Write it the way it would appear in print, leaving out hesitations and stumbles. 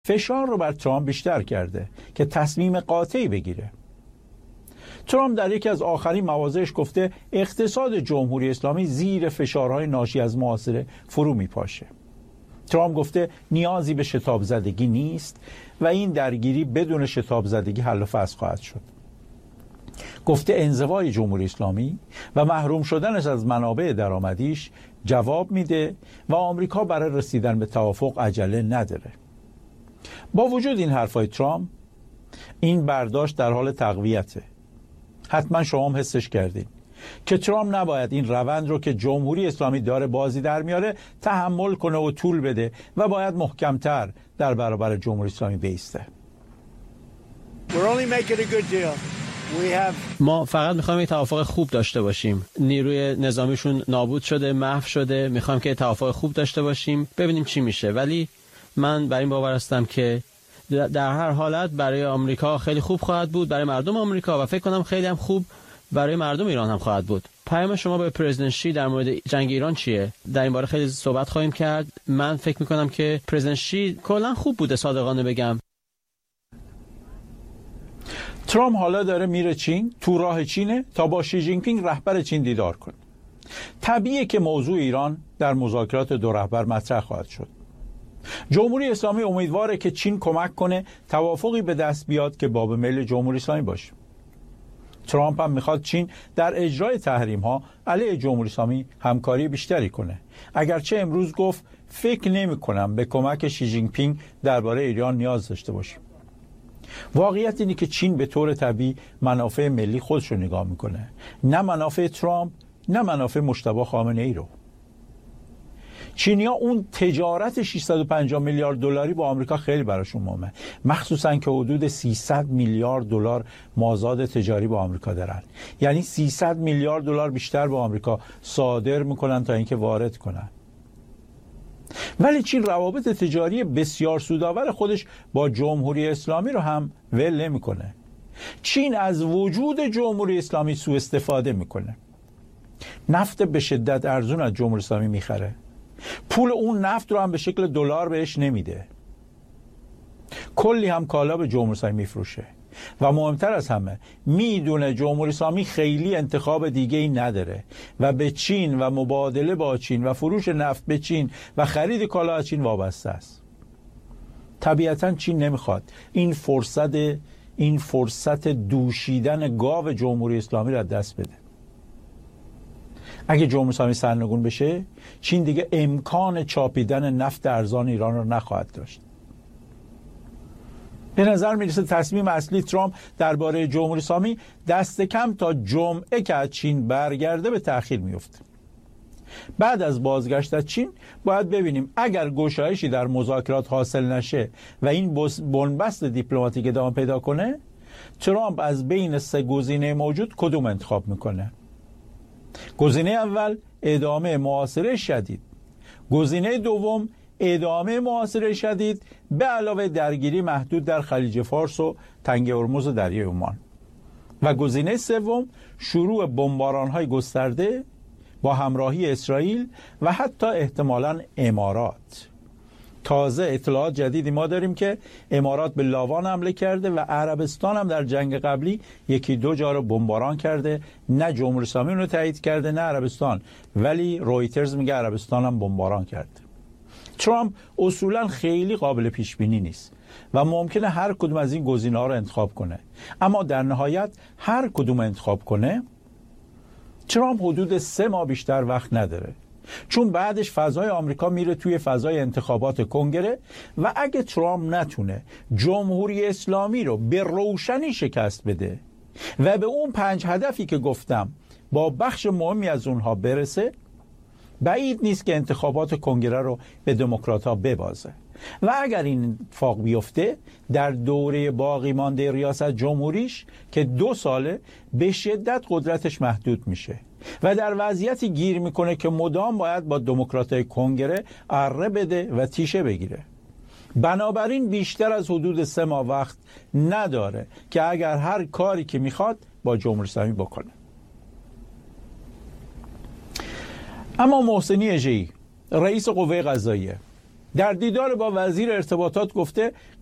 فشار رو بر ترامپ بیشتر کرده که تصمیم قاطعی بگیره. ترامپ در یکی از آخرین مواضعش گفته اقتصاد جمهوری اسلامی زیر فشارهای ناشی از محاصره فرو میپاشه. ترامپ گفته نیازی به شتاب زدگی نیست و این درگیری بدون شتاب زدگی حل و فصل خواهد شد. گفته انزوای جمهوری اسلامی و محروم شدنش از منابع درآمدیش جواب میده و آمریکا برای رسیدن به توافق عجله نداره. با وجود این حرفای ترامپ، این برداشت در حال تقویته. حتما شما هم حسش کردین که ترامپ نباید این روند رو که جمهوری اسلامی داره بازی در میاره تحمل کنه و طول بده و باید محکمتر در برابر جمهوری اسلامی بایسته. ما فقط میخوایم یک توافق خوب داشته باشیم. نیروی نظامیشون نابود شده، محو شده. میخوایم که توافق خوب داشته باشیم، ببینیم چی میشه. ولی من بر این باور هستم که در هر حالت برای آمریکا خیلی خوب خواهد بود، برای مردم آمریکا، و فکر کنم خیلی هم خوب برای مردم ایران هم خواهد بود. پیام شما به پرزیدنت شی در مورد جنگ ایران چیه؟ در این باره خیلی صحبت خواهیم کرد. من فکر میکنم که پرزیدنت شی کلا خوب بوده، صادقانه بگم. ترامپ حالا داره میره چین، تو راه چینه تا با شی جین پینگ رهبر چین دیدار کنه. طبیعیه که موضوع ایران در مذاکرات دو رهبر مطرح خواهد شد. جمهوری اسلامی امیدواره که چین کمک کنه توافقی به دست بیاد که باب میل جمهوری اسلامی باشه. ترامپ هم میخواد چین در اجرای تحریم ها علیه جمهوری اسلامی همکاری بیشتری کنه. اگرچه امروز گفت فکر نمی کنم به کمک شی جین پینگ درباره ایران نیاز داشته باشیم. واقعیت اینه که چین به طور طبیعی منافع ملی خودش رو نگاه میکنه، نه منافع ترامپ، نه منافع مجتبی خامنه ای رو. چینی‌ها اون تجارت 650 میلیارد دلاری با آمریکا خیلی براشون مهمه، مخصوصا که حدود 300 میلیارد دلار مازاد تجاری با آمریکا دارن. یعنی 300 میلیارد دلار بیشتر با آمریکا صادر میکنن تا اینکه وارد کنن. ولی چین روابط تجاری بسیار سودآور خودش با جمهوری اسلامی رو هم ول نمیکنه. چین از وجود جمهوری اسلامی سوء استفاده میکنه. نفت به شدت ارزون از جمهوری اسلامی میخره. پول اون نفت رو هم به شکل دلار بهش نمیده. کلی هم کالا به جمهوری اسلامی میفروشه و مهمتر از همه میدونه جمهوری اسلامی خیلی انتخاب دیگه ای نداره و به چین و مبادله با چین و فروش نفت به چین و خرید کالا از چین وابسته است. طبیعتا چین نمیخواد این فرصت دوشیدن گاو جمهوری اسلامی را دست بده. اگه جمهوری اسلامی سرنگون بشه، چین دیگه امکان چاپیدن نفت ارزان ایران رو نخواهد داشت. به نظر میرسه تصمیم اصلی ترامپ درباره جمهوری اسلامی دست کم تا جمعه که از چین برگرده به تأخیر میفته. بعد از بازگشت از چین باید ببینیم اگر گشایشی در مذاکرات حاصل نشه و این بنبست دیپلماتیک ادامه پیدا کنه، ترامپ از بین سه گزینه موجود کدوم انتخاب میکنه؟ گزینه اول ادامه محاصره شدید، گزینه دوم ادامه محاصره شدید به علاوه درگیری محدود در خلیج فارس و تنگ هرمز و دریای عمان، و گزینه سوم شروع بمباران‌های گسترده با همراهی اسرائیل و حتی احتمالاً امارات. تازه اطلاعات جدیدی ما داریم که امارات به لاوان حمله کرده و عربستان هم در جنگ قبلی یکی دو جا رو بمباران کرده. نه جمهوری اسلامی رو تایید کرده نه عربستان، ولی رویترز میگه عربستان هم بمباران کرده. ترامپ اصولا خیلی قابل پیش بینی نیست و ممکنه هر کدوم از این گزینه‌ها رو انتخاب کنه، اما در نهایت هر کدوم انتخاب کنه ترامپ حدود 3 ماه بیشتر وقت نداره، چون بعدش فضای آمریکا میره توی فضای انتخابات کنگره و اگه ترامپ نتونه جمهوری اسلامی رو به روشنی شکست بده و به اون 5 هدفی که گفتم با بخش مهمی از اونها برسه، بعید نیست که انتخابات کنگره رو به دموکرات‌ها ببازه. و اگر این اتفاق بیفته، در دوره باقی مانده ریاست جمهوریش که 2 ساله به شدت قدرتش محدود میشه و در وضعیتی گیر میکنه که مدام باید با دموکراتای کنگره اره بده و تیشه بگیره. بنابراین بیشتر از حدود 3 ماه وقت نداره که اگر هر کاری که میخواد با جمهوری اسلامی بکنه. اما محسنی اژه‌ای رئیس قوه قضاییه در دیدار با وزیر ارتباطات گفته